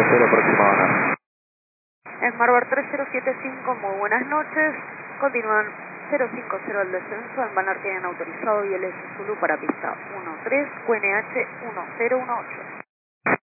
0, próxima hora. Smart 3075, muy buenas noches. Continúan 050 al descenso, en Banar tienen autorizado y el S Zulu para pista 13, QNH 1018.